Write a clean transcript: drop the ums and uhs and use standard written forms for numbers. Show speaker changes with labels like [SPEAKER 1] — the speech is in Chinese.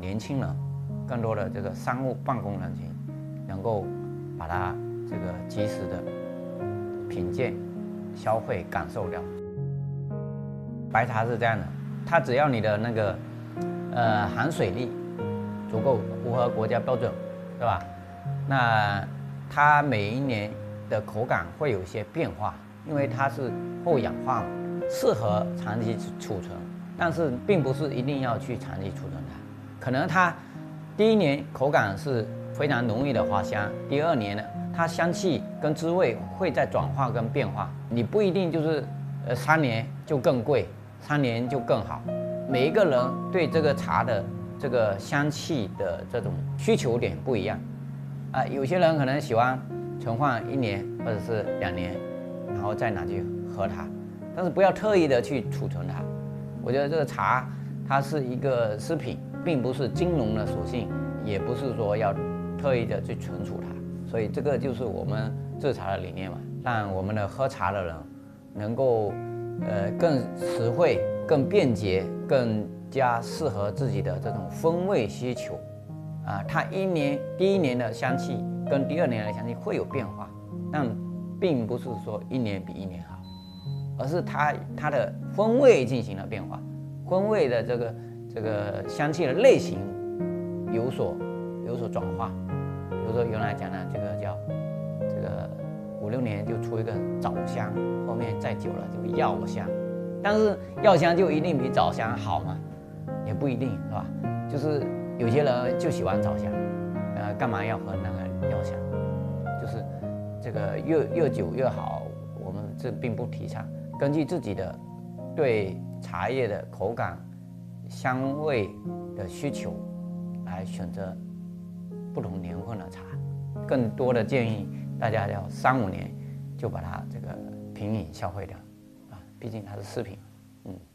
[SPEAKER 1] 年轻人，更多的这个商务办公人群，能够把它这个及时的品鉴、消费、感受掉。白茶是这样的，它只要你的那个含水率足够符合国家标准，对吧？那它每一年的口感会有一些变化，因为它是后氧化，适合长期储存，但是并不是一定要去长期储存它。可能它第一年口感是非常浓郁的花香，第二年呢，它香气跟滋味会在转化跟变化。你不一定就是3年就更贵，3年就更好。每一个人对这个茶的这个香气的这种需求点不一样有些人可能喜欢存放1年或者是2年，然后再拿去喝它，但是不要特意的去储存它。我觉得这个茶它是一个食品，并不是金融的属性，也不是说要特意的去存储它。所以这个就是我们制茶的理念嘛，让我们的喝茶的人能够更实惠、更便捷、更加适合自己的这种风味需求它第一年的香气跟第2年的香气会有变化，但并不是说1年比1年好，而是它的风味进行了变化，风味的这个香气的类型有所转化。比如说原来讲的这个叫这个5、6年就出一个枣香，后面再久了就药香，但是药香就一定比枣香好吗？也不一定，是吧？就是有些人就喜欢枣香，干嘛要喝那个药香？就是这个越久越好，我们这并不提倡。根据自己的对茶叶的口感、香味的需求来选择不同年份的茶。更多的建议大家要3、5年就把它这个品饮消费掉毕竟它是食品。